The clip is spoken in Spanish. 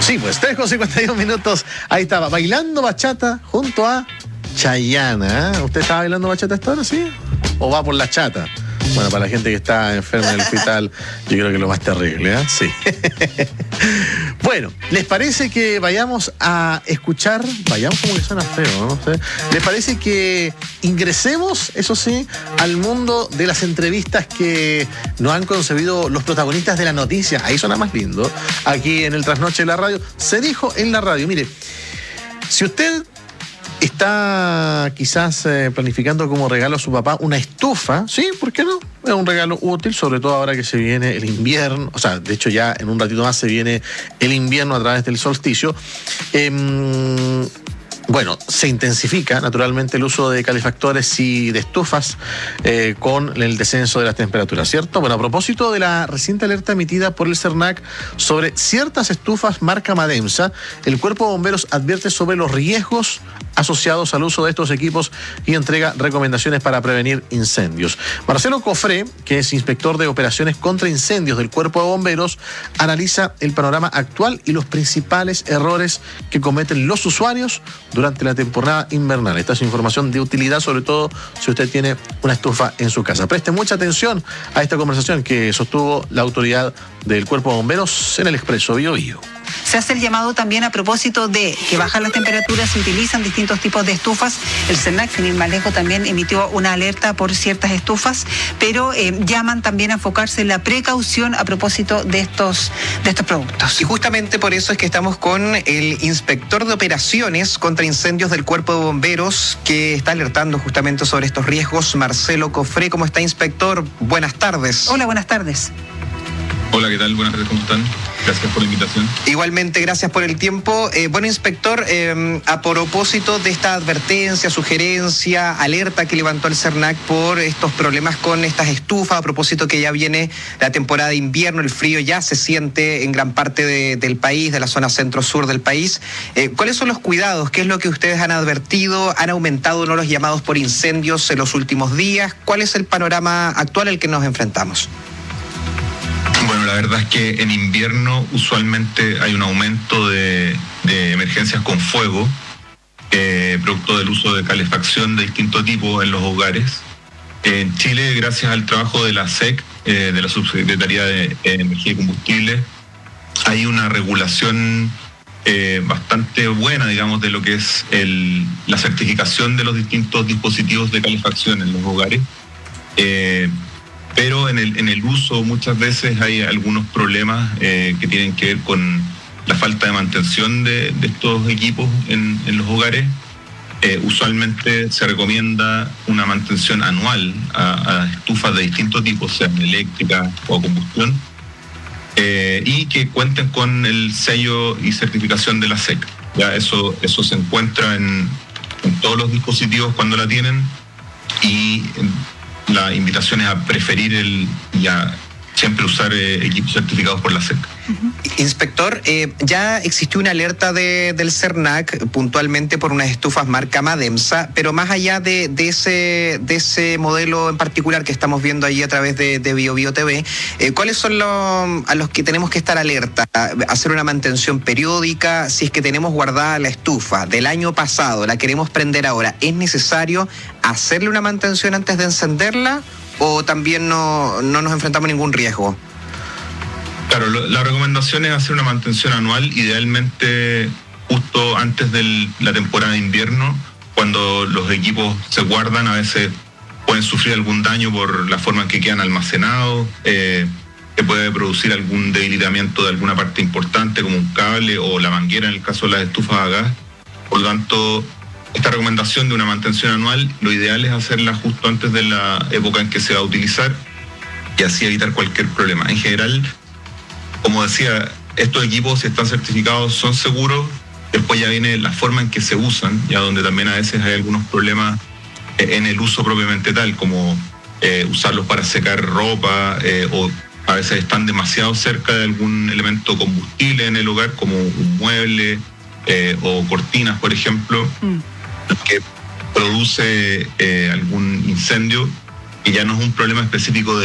Sí, pues 3:51. Ahí estaba, bailando bachata junto a Chayanne. ¿Usted estaba bailando bachata esta hora, sí? ¿O va por la chata? Bueno, para la gente que está enferma en el hospital, yo creo que es lo más terrible, ¿eh? Sí. Bueno, ¿les parece que vayamos a escuchar? Vayamos, como que suena feo, ¿no? ¿Les parece que ingresemos, eso sí, al mundo de las entrevistas que nos han concebido los protagonistas de la noticia? Ahí suena más lindo. Aquí en el Trasnoche de la Radio. Se dijo en la radio, mire, si usted está quizás planificando como regalo a su papá una estufa, sí, ¿por qué no? Es un regalo útil, sobre todo ahora que se viene el invierno, o sea, de hecho ya en un ratito más se viene el invierno a través del solsticio. Bueno, se intensifica naturalmente el uso de calefactores y de estufas con el descenso de las temperaturas, ¿cierto? Bueno, a propósito de la reciente alerta emitida por el CERNAC sobre ciertas estufas marca Mademsa, el Cuerpo de Bomberos advierte sobre los riesgos asociados al uso de estos equipos y entrega recomendaciones para prevenir incendios. Marcelo Cofré, que es inspector de operaciones contra incendios del Cuerpo de Bomberos, analiza el panorama actual y los principales errores que cometen los usuarios durante la temporada invernal. Esta es información de utilidad, sobre todo si usted tiene una estufa en su casa. Preste mucha atención a esta conversación que sostuvo la autoridad del Cuerpo de Bomberos en el Expreso Bío Bío. Se hace el llamado también a propósito de que bajan las temperaturas, se utilizan distintos tipos de estufas. El CERNAC, sin ir más lejos, también emitió una alerta por ciertas estufas, pero llaman también a enfocarse en la precaución a propósito de estos productos. Y justamente por eso es que estamos con el inspector de operaciones contra incendios del Cuerpo de Bomberos, que está alertando justamente sobre estos riesgos. Marcelo Cofré, ¿cómo está, inspector? Buenas tardes. Hola, buenas tardes. Hola, ¿qué tal? Buenas tardes, ¿cómo están? Gracias por la invitación. Igualmente, gracias por el tiempo. Bueno, inspector, a propósito de esta advertencia, sugerencia, alerta que levantó el CERNAC por estos problemas con estas estufas, a propósito que ya viene la temporada de invierno, el frío ya se siente en gran parte del país, de la zona centro-sur del país. ¿Cuáles son los cuidados? ¿Qué es lo que ustedes han advertido? ¿Han aumentado, no, los llamados por incendios en los últimos días? ¿Cuál es el panorama actual al que nos enfrentamos? Bueno, la verdad es que en invierno usualmente hay un aumento de emergencias con fuego, producto del uso de calefacción de distinto tipo en los hogares. En Chile, gracias al trabajo de la SEC, de la Subsecretaría de Energía y Combustible, hay una regulación bastante buena, digamos, de lo que es la certificación de los distintos dispositivos de calefacción en los hogares. Pero en el uso muchas veces hay algunos problemas que tienen que ver con la falta de mantención de estos equipos en los hogares. Usualmente se recomienda una mantención anual a estufas de distintos tipos, sean eléctricas o a combustión, y que cuenten con el sello y certificación de la SEC. Ya eso se encuentra en todos los dispositivos cuando la tienen, y la invitación es a preferir y a siempre usar equipos certificados por la SEC. Inspector, ya existió una alerta del CERNAC puntualmente por unas estufas marca Mademsa, pero más allá de ese modelo en particular que estamos viendo ahí a través de Bío Bío TV, ¿cuáles son a los que tenemos que estar alerta? Hacer una mantención periódica. Si es que tenemos guardada la estufa del año pasado, la queremos prender ahora, ¿es necesario hacerle una mantención antes de encenderla o también no nos enfrentamos a ningún riesgo? Claro, la recomendación es hacer una mantención anual, idealmente justo antes de la temporada de invierno, cuando los equipos se guardan. A veces pueden sufrir algún daño por la forma en que quedan almacenados, que puede producir algún debilitamiento de alguna parte importante, como un cable o la manguera en el caso de las estufas a gas. Por lo tanto, esta recomendación de una mantención anual, lo ideal es hacerla justo antes de la época en que se va a utilizar, y así evitar cualquier problema. En general, como decía, estos equipos, si están certificados, son seguros. Después ya viene la forma en que se usan, ya donde también a veces hay algunos problemas en el uso propiamente tal, como usarlos para secar ropa, o a veces están demasiado cerca de algún elemento combustible en el hogar, como un mueble o cortinas, por ejemplo, que produce algún incendio, y ya no es un problema específico de